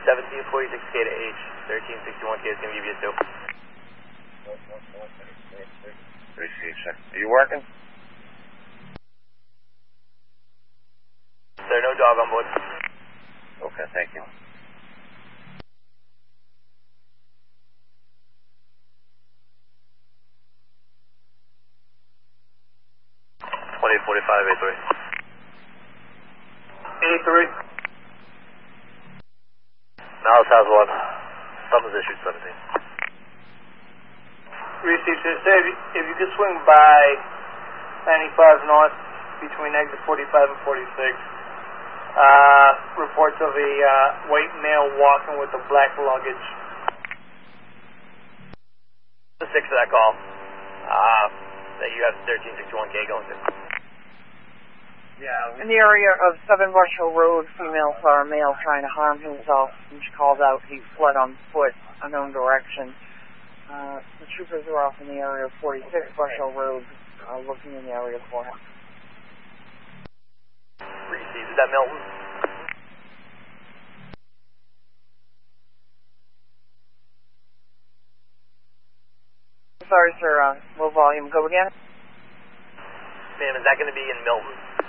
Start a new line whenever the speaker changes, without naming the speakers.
1746K to H, 1361K is going to give you a 2.
Appreciate you. Are you working?
Sir, no dog on board.
Okay, thank you.
A3.
A3.
Malice has 1. Summons issued 17.
Received, sir. Sir, if you could swing by 95 north between exit 45 and 46. Reports of a white male walking with a black luggage.
The 6 for that call. That you have 1361K going to.
Yeah.
In the area of 7 Rush Hill Road, female saw a male trying to harm himself. When she called out, he fled on foot, unknown direction. The troopers are off in the area of 46 Rush Hill Road, looking in the area for him.
Received. Is that Milton?
Sorry, sir. Low volume. Go again.
Ma'am, is that going to be in Milton?